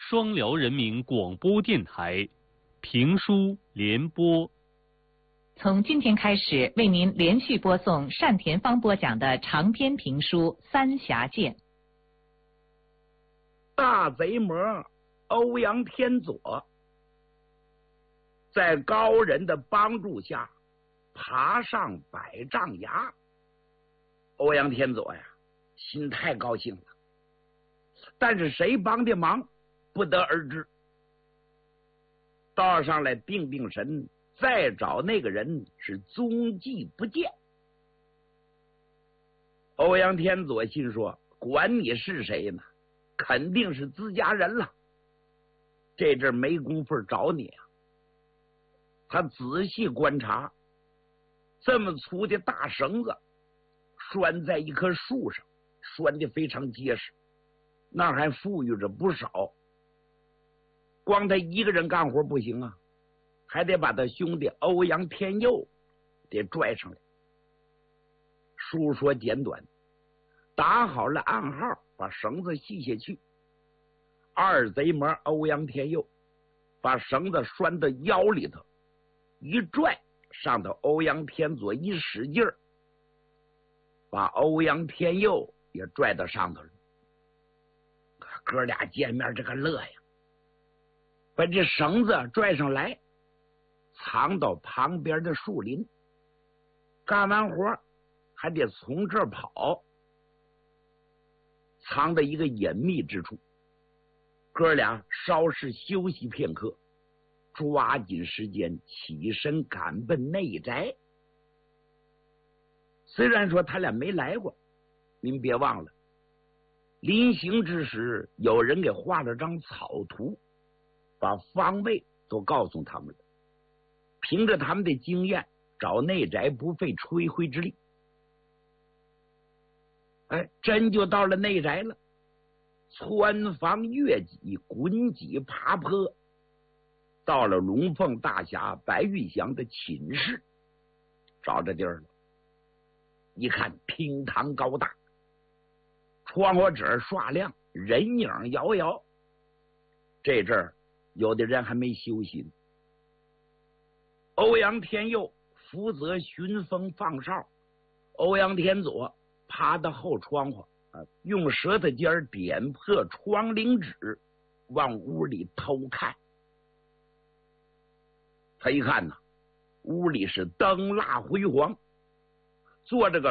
双辽人民广播电台评书联播。 从今天开始，为您连续播送单田芳播讲的长篇评书《三峡剑》。 大贼魔欧阳天佐在高人的帮助下爬上百丈崖。欧阳天佐呀，心太高兴了，但是谁帮的忙不得而知。道上来定定神，再找那个人是踪迹不见。欧阳天佐心说，管你是谁呢，肯定是自家人了，这阵没工夫找你啊。他仔细观察，这么粗的大绳子拴在一棵树上，拴得非常结实，那还富裕着不少。光他一个人干活不行啊，还得把他兄弟欧阳天佑得拽上来。书说简短，打好了暗号，把绳子系下去。二贼魔欧阳天佑把绳子拴到腰里头，一拽，上头欧阳天佐一使劲儿，把欧阳天佑也拽到上头了。哥俩见面这个乐呀，把这绳子拽上来，藏到旁边的树林。干完活还得从这儿跑，藏到一个隐秘之处。哥俩稍事休息片刻，抓紧时间起身赶奔内宅。虽然说他俩没来过，您别忘了，临行之时有人给画了张草图，把方位都告诉他们了。凭着他们的经验，找内宅不费吹灰之力。真就到了内宅了。穿房越脊，滚脊爬坡，到了龙凤大侠白玉祥的寝室，找着地儿了。一看厅堂高大，窗户纸刷亮，人影摇摇。这阵儿有的人还没休息呢。欧阳天佑负责巡风放哨，欧阳天佐爬到后窗户，用舌头尖点破窗棂纸，往屋里偷看。他一看呢，屋里是灯蜡辉煌，坐着个